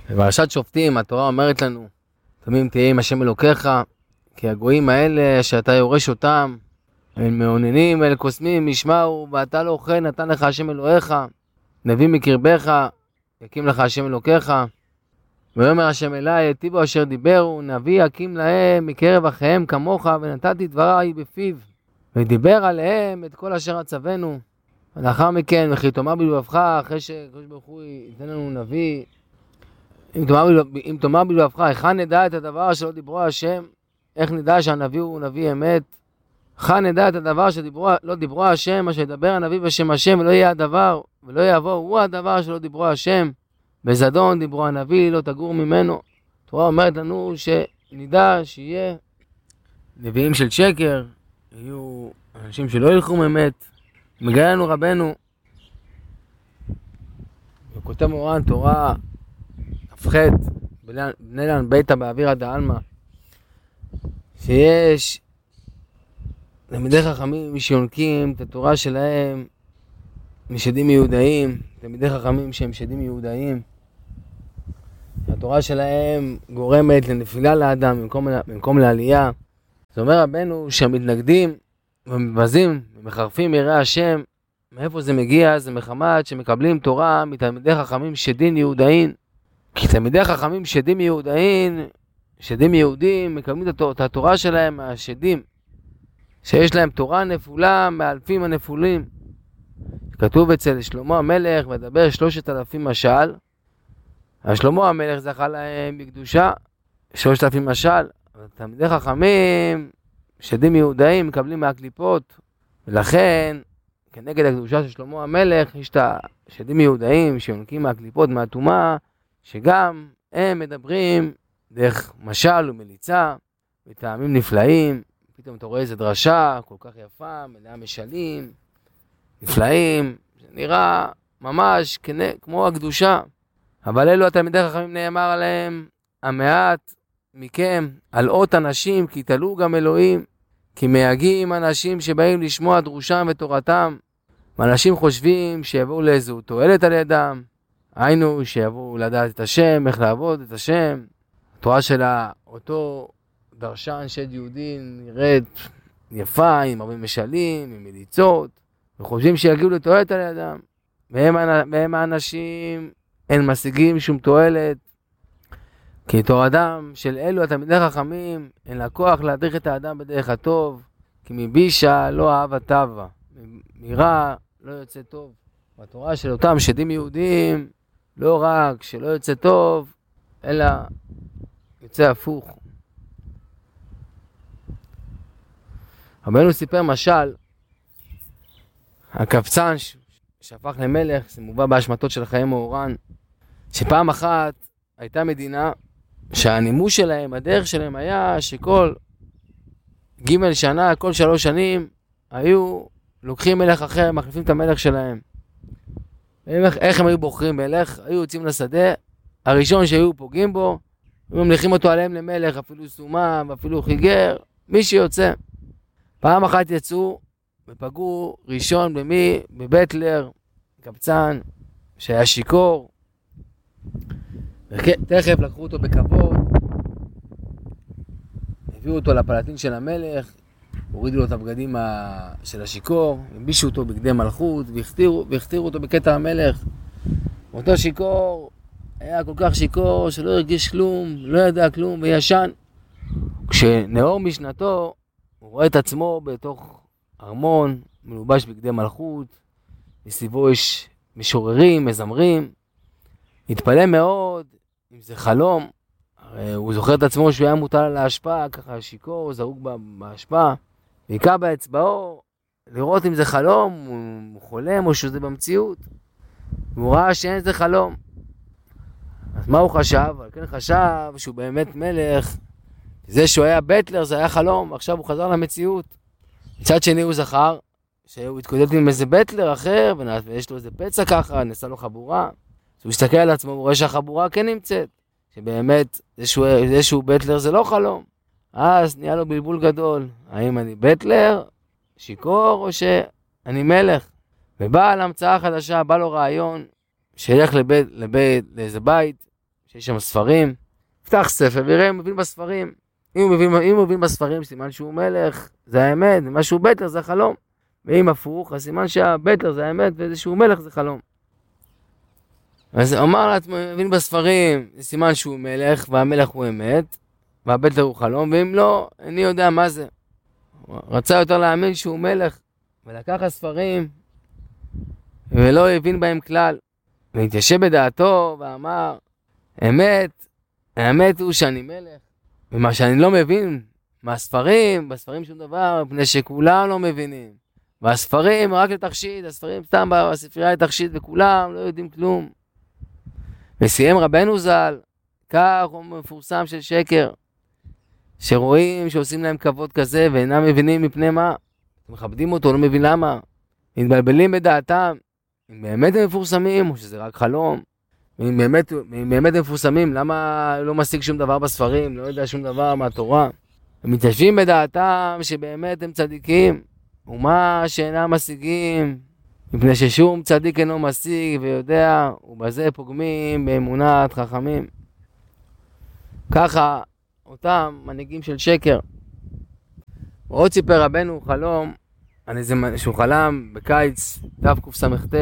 בפרשת שופטים התורה אומרת לנו, תמים תהיה עם השם אלוקיך, כי הגויים האלה שאתה יורש אותם, הם מעוננים ואל קוסמים ישמעו, ואתה לא אוכל נתן לך השם אלוהיך, נביא מקרבך, יקים לך השם אלוקיך. ויאמר השם אלי, היטיבו אשר דיברו, נביא יקים להם מקרב אחיהם כמוך, ונתתי דבריי בפיו, ודיבר עליהם את כל אשר אצוונו. ולאחר מכן, וכי תאמר בלבבך, אחרי שקדוש ברוך הוא ייתן לנו נביא, אם תאמר בלבבך, היכן נדע את הדבר שלא דיברו השם? איך נדע שהנביא הוא נביא אמת? היכן נדע את הדבר שלא דיברו השם, מה שידבר הנביא בשם השם, ולא יהיה הדבר, ולא יבוא, הוא הדבר שלא דיברו השם. בזדון דיברו הנביא, לא תגור ממנו. התורה אומרת לנו שנדע שיהיה נביאים של שקר, יהיו אנשים שלא ילכו מאמת. מגלה לנו רבנו, וכותב מורן תורה כ"ח בני לן ביתא באווירא דעלמא, שיש תלמידי חכמים שיונקים את התורה שלהם משדים יהודאים, תלמידי חכמים שהם שדים יהודאים, התורה שלהם גורמת לנפילה לאדם במקום לעלייה. זאת אומרת רבנו שהמתנגדים ומבזים ומחרפים יראי השם, מאיפה זה מגיע? זה מחמת שמקבלים תורה מתלמידי חכמים שדים יהודאים. כי תלמידי חכמים שדים יהודאים, שדים יהודים, מקבלים את התורה שלהם מהשדים, שיש להם תורה נפולה מאלפים הנפולים. כתוב אצל שלמה המלך, מדבר 3,000 משל, שלמה המלך זכה להם בקדושה 3,000 משל. תלמידי חכמים שדים יהודאים מקבלים מהקליפות, ולכן כנגד הקדושה של שלמה המלך יש את השדים יהודאים שיונקים מהקליפות מהטומאה, שגם הם מדברים דרך משל ומליצה וטעמים נפלאים. פתאום אתה רואה איזו דרשה כל כך יפה, מלאה משלים נפלאים, זה נראה ממש כמו הקדושה. אבל אלו התלמידי חכמים נאמר עליהם, המעט מכם על אות אנשים כי תלו גם אלוהים, כי מייגעים אנשים שבאים לשמוע דרושם ותורתם, ואנשים חושבים שיבואו לאיזו תועלת על ידם, היינו שיבואו לדעת את השם, איך לעבוד את השם. התורה שלה, אותו דרשן שד יהודי נראית יפה, עם הרבה משלים, עם מליצות, וחושבים שיגיעו לתועלת על ידם, והם האנשים אין משיגים שום תועלת, כי תורתם של אלו התלמידי חכמים אין לה כוח להדריך את האדם בדרך הטוב, כי מבישה לא אהבה טובה, מרע לא יוצא טוב. והתורה של אותם שדים יהודים לא רק שלא יוצא טוב, אלא יוצא הפוך. רבנו סיפר משל, הקבצן שהפך למלך, זה מובא בהשמטות של חיים מאורן, שפעם אחת הייתה מדינה שהנימוס שלהם, הדרך שלהם היה שכל ג' שנה, כל 3 שנים, היו לוקחים מלך אחר, מחליפים את המלך שלהם. איך הם היו בוחרים מלך? היו יוצאים לשדה, הראשון שהיו פוגעים בו, היו ממליכים אותו עליהם למלך, אפילו סומם, אפילו חיגר, מי שיוצא. פעם אחת יצאו ופגעו ראשון במי? בבטלר, קבצן, שהיה שיקור. תכף לקחו אותו בכבוד, הביאו אותו לפלטין של המלך, הורידו לו את הבגדים של השיקור, הבישו אותו בגדי מלכות, והכתירו אותו בקטע המלך. אותו שיקור היה כל כך שיקור שלא הרגיש כלום, לא ידע כלום וישן. כשנאור משנתו, הוא רואה את עצמו בתוך ארמון, מלובש בגדי מלכות, מסביבו יש משוררים, מזמרים. התפלא מאוד אם זה חלום, הרי הוא זוכר את עצמו שהוא היה מוטל על ההשפעה, ככה שיקור, זרוק בהשפעה, ויקע באצבעו לראות אם זה חלום, הוא חולם או שזה במציאות, והוא ראה שאין זה חלום. אז מה הוא חשב? כן חשב שהוא באמת מלך, זה שהוא היה בטלר זה היה חלום, ועכשיו הוא חזר למציאות. מצד שני הוא זכר שהוא התקודד עם איזה בטלר אחר, ויש לו איזה פצע ככה, נעשה לו חבורה, אז הוא הסתכל על עצמו, הוא רואה שהחבורה כן נמצאת, שבאמת זה שהוא בטלר זה לא חלום. אז נהיה לו בלבול גדול, האם אני בטלר, שיקור, או שאני מלך? ובא על המצאה חדשה, בא לו רעיון, שילך לאיזה בית, שיש שם ספרים, יפתח ספר ויראה אם הוא מבין בספרים. אם הוא מבין בספרים, סימן שהוא מלך, זה האמת, מה שהוא בטלר זה חלום. ואם הפוך, אז סימן שהבטלר זה האמת, ואיזה שהוא מלך זה חלום. אז אמר לעצמו, מבין בספרים, זה סימן שהוא מלך, והמלך הוא אמת, והבטלר הוא חלום, ואם לא, אני יודע מה זה. רצה יותר להאמין שהוא מלך, ולקח הספרים, ולא הבין בהם כלל. והתיישב בדעתו, ואמר, האמת הוא שאני מלך, ומה שאני לא מבין, מהספרים, בספרים שום דבר, מפני שכולם לא מבינים. והספרים רק לתכשיט, הספרים סתם בספרייה לתכשיט, וכולם לא יודעים כלום. וסיים רבנו ז"ל, כך הוא מפורסם של שקר, שרואים שעושים להם כבוד כזה, ואינם מבינים מפני מה. מכבדים אותו, לא מבין למה. מתבלבלים בדעתם, אם באמת הם מפורסמים, או שזה רק חלום. אם באמת הם מפורסמים, למה לא משיג שום דבר בספרים, לא יודע שום דבר מהתורה. הם מתיישבים בדעתם שבאמת הם צדיקים, ומה שאינם משיגים, מפני ששום צדיק אינו משיג ויודע, ובזה פוגמים באמונת חכמים. ככה אותם מנהיגים של שקר. ועוד סיפר רבנו חלום, שהוא חלם בקיץ תקס"ט,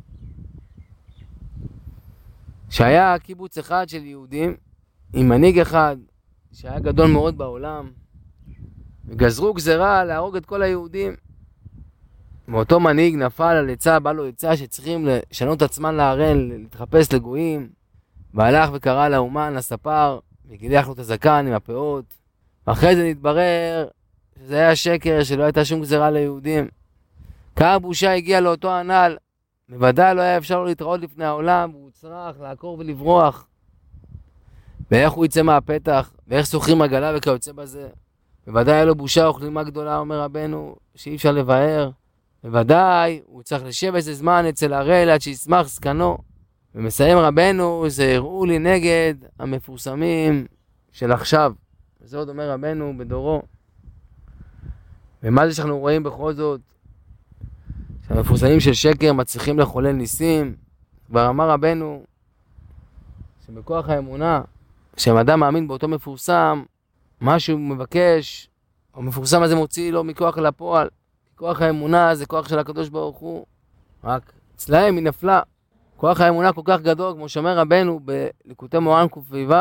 שהיה קיבוץ אחד של יהודים, עם מנהיג אחד שהיה גדול מאוד בעולם, וגזרו גזרה להרוג את כל היהודים. ואותו מנהיג נפל על עצה, בא לו עצה שצריכים לשנות עצמן להראל, להתחפש לגויים, והלך וקרא לאומן, לספר, וגילח לו את הזקן עם הפאות. ואחרי זה נתברר שזה היה שקר, שלא הייתה שום גזרה ליהודים. כמה בושה הגיע לאותו הנ"ל, בוודאי לא היה אפשר לו להתראות לפני העולם, והוא צריך לעקור ולברוח. ואיך הוא יצא מהפתח, ואיך סוחרים עגלה וכיוצא בזה. בוודאי היה לו בושה וכלימה גדולה, אומר רבנו, שאי אפשר לבאר. בוודאי הוא צריך לשבת איזה זמן אצל הראל עד שישמח זקנו. ומסיים רבנו, זה הראו לי נגד המפורסמים של עכשיו. וזה עוד אומר רבנו בדורו. ומה זה שאנחנו רואים בכל זאת? שהמפורסמים של שקר מצליחים לחולל ניסים. כבר אמר רבנו שבכוח האמונה, כשאדם אדם מאמין באותו מפורסם, מה שהוא מבקש, המפורסם הזה מוציא לו מכוח לפועל. כוח האמונה זה כוח של הקדוש ברוך הוא. רק אצלהם היא נפלה. כוח האמונה כל כך גדול, כמו שאומר רבנו בליקוטי מוהר"ן קו"ו.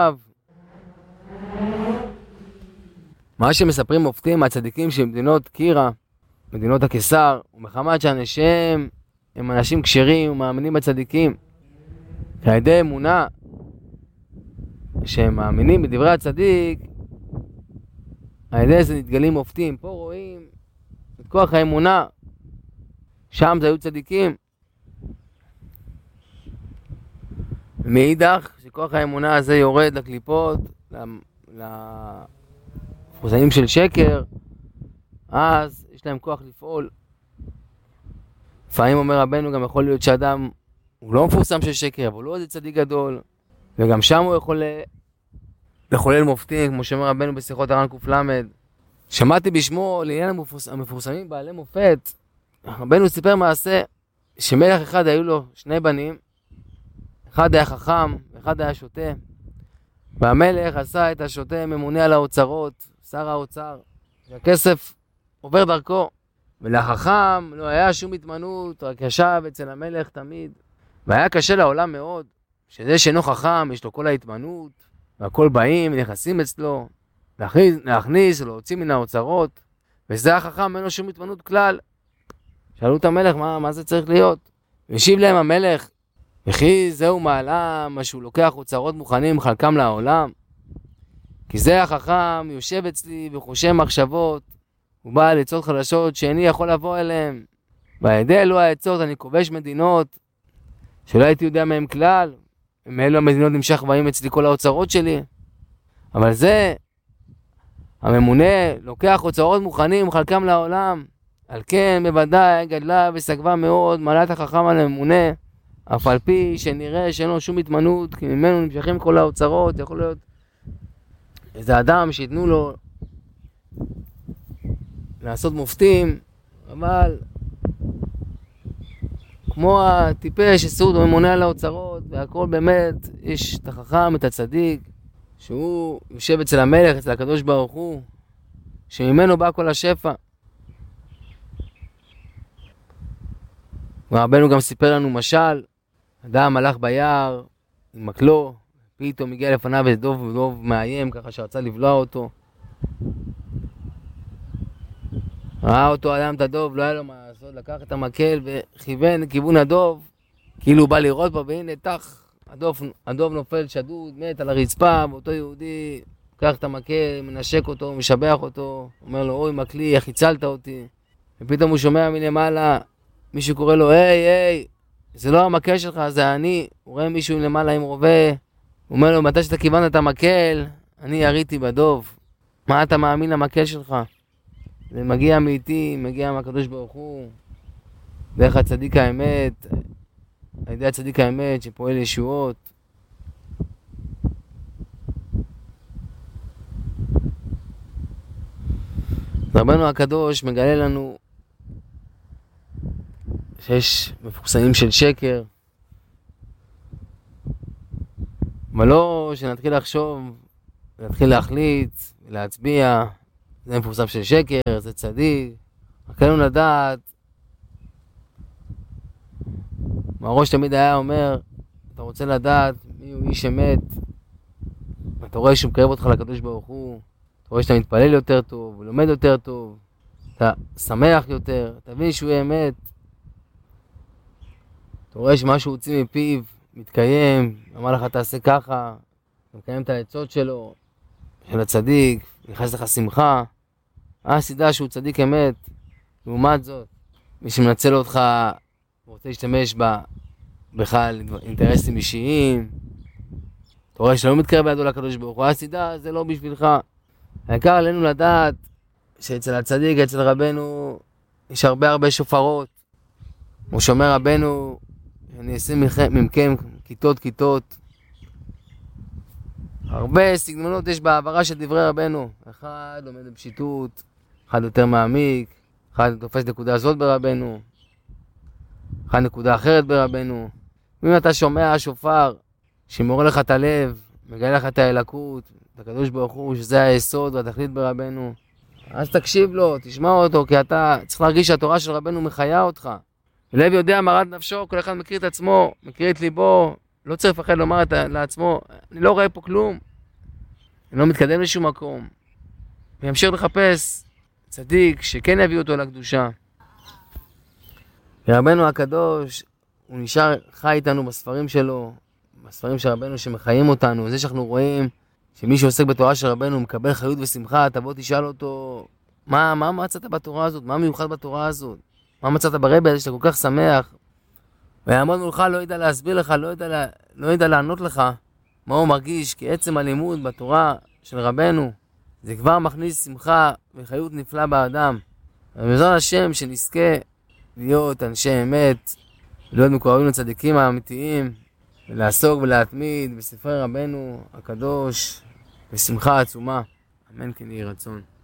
מה שמספרים מופתים מהצדיקים של מדינות קירה, מדינות הקיסר, ומחמת שאנשיהם הם אנשים כשרים ומאמינים בצדיקים. כי על ידי אמונה שהם מאמינים בדברי הצדיק, על ידי זה נתגלים מופתים. פה רואים את כוח האמונה, שם זה היו צדיקים. מאידך שכוח האמונה הזה יורד לקליפות, למפורסמים של שקר, אז יש להם כוח לפעול. לפעמים אומר רבנו, גם יכול להיות שאדם הוא לא מפורסם של שקר, אבל הוא לא איזה צדיק גדול, וגם שם הוא יכול לחולל מופתים, כמו שאומר רבנו בשיחות הר"ן ק"ל. שמעתי בשמו לעניין המפורסמים בעלי מופת. רבנו סיפר מעשה שמלך אחד היו לו שני בנים, אחד היה חכם ואחד היה שוטה, והמלך עשה את השוטה ממונה על האוצרות, שר האוצר, והכסף עובר דרכו. ולחכם לא היה שום התמנות, רק ישב אצל המלך תמיד. והיה קשה לעולם מאוד, שזה שאינו חכם יש לו כל ההתמנות, והכל באים ונכנסים אצלו, להכניס ולהוציא מן האוצרות, וזה החכם, אין לו שום התמנות כלל. שאלו את המלך, מה זה צריך להיות? והשיב להם המלך, וכי זהו מעלם, מה שהוא לוקח אוצרות מוכנים חלקם לעולם. כי זה החכם יושב אצלי וחושב מחשבות, הוא בא על עצות חדשות שאיני יכול לבוא אליהם. ועל ידי אלו העצות אני כובש מדינות שלא הייתי יודע מהם כלל, מאלו המדינות נמשך באים אצלי כל האוצרות שלי. אבל זה, הממונה לוקח אוצרות מוכנים חלקם לעולם, על כן בוודאי גדלה וסגבה מאוד מעלת החכם על הממונה, אף על פי שנראה שאין לו שום התמנות, כי ממנו נמשכים כל האוצרות. יכול להיות איזה אדם שיתנו לו לעשות מופתים, אבל כמו הטיפש שסעוד ממונה על האוצרות, והכל באמת, יש את החכם, את הצדיק, שהוא יושב אצל המלך, אצל הקדוש ברוך הוא, שממנו בא כל השפע. ורבנו גם סיפר לנו משל, אדם הלך ביער עם מקלו, פתאום הגיע לפניו איזה דוב מאיים, ככה שרצה לבלוע אותו. ראה אותו אדם את הדוב, לא היה לו מה לעשות, לקח את המקל וכיוון לכיוון הדוב, כאילו הוא בא לראות בו, והנה תח, הדוב נופל שדוד, מת על הרצפה, ואותו יהודי לקח את המקל, מנשק אותו, משבח אותו, אומר לו, אוי מקלי, איך הצלת אותי. ופתאום הוא שומע מלמעלה, מישהו קורא לו, היי, זה לא המקל שלך, זה אני. הוא רואה מישהו למעלה עם רובה, הוא אומר לו, מתי שאתה כיוונת את המקל, אני יריתי בדוב. מה אתה מאמין למקל שלך? זה מגיע מאיתי, מגיע מהקדוש ברוך הוא, דרך הצדיק האמת, על ידי הצדיק האמת שפועל ישועות. רבנו הקדוש מגלה לנו שיש מפורסמים של שקר, אבל לא שנתחיל לחשוב ונתחיל להחליט ולהצביע, זה מפורסם של שקר, זה צדיק. רק לנו לדעת, מהראש תמיד היה אומר, אתה רוצה לדעת מי הוא איש אמת, אתה רואה שהוא מקרב אותך לקדוש ברוך הוא, אתה רואה שאתה מתפלל יותר טוב, ולומד יותר טוב, אתה שמח יותר, אתה מבין שהוא אמת, אתה רואה שמה שהוא הוציא מפיו מתקיים, אמר לך תעשה ככה, אתה מקיים את העצות שלו, של הצדיק, נכנס לך שמחה, הסידה שהוא צדיק אמת. לעומת זאת, מי שמנצל אותך ורוצה להשתמש בך אינטרסים אישיים, אתה רואה שלא מתקרב בידו לקדוש ברוך הוא, הסידה זה לא בשבילך. העיקר עלינו לדעת שאצל הצדיק, אצל רבנו, יש הרבה שופרות. הוא שומר רבנו, אני אשים מכם כיתות. הרבה סגנונות יש בעברה של דברי רבנו. אחד לומד בפשיטות, אחד יותר מעמיק, אחד תופס נקודה זאת ברבנו, אחד נקודה אחרת ברבנו. אם אתה שומע שופר שמורה לך את הלב, מגלה לך את האלוקות, את הקדוש ברוך הוא, שזה היסוד והתכלית ברבנו, אז תקשיב לו, תשמע אותו, כי אתה צריך להרגיש שהתורה של רבנו מחיה אותך. לב יודע מרת נפשו, כל אחד מכיר את עצמו, מכיר את ליבו, לא צריך לפחד לומר לעצמו, אני לא רואה פה כלום, אני לא מתקדם לשום מקום. וימשיך לחפש צדיק שכן יביא אותו לקדושה. רבנו הקדוש, הוא נשאר חי איתנו בספרים שלו, בספרים של רבנו שמחיים אותנו. זה שאנחנו רואים שמי שעוסק בתורה של רבנו מקבל חיות ושמחה, תבוא תשאל אותו, מה מצאת בתורה הזאת? מה מיוחד בתורה הזאת? מה מצאת ברבי הזה שאתה כל כך שמח? ויעמוד מולך, לא ידע להסביר לך, לא ידע לענות לך מה הוא מרגיש, כי עצם הלימוד בתורה של רבנו זה כבר מכניס שמחה וחיות נפלאה באדם. ובעזרת השם שנזכה להיות אנשי אמת, להיות מקורבים לצדיקים האמיתיים, ולעסוק ולהתמיד בספרי רבנו הקדוש בשמחה עצומה. אמן כן יהי רצון.